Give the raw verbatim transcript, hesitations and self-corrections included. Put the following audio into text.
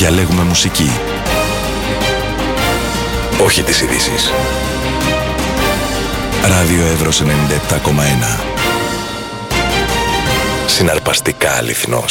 Διαλέγουμε μουσική. Όχι τις ειδήσεις. Ράδιο Εύρος ενενήντα επτά κόμμα ένα. Συναρπαστικά αληθινός.